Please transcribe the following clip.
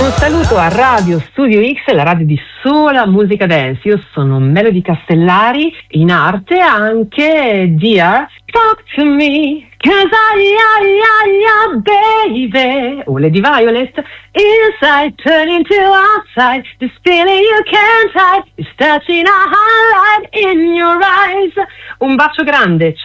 Un saluto a Radio Studio X, la radio di sola musica dance. Io sono Melody Castellari, in arte anche Dear Talk to Me, 'cause baby, o Lady Violet, inside turning to outside, this feeling you can't hide, is touching a highlight in your eyes. Un bacio grande, ciao.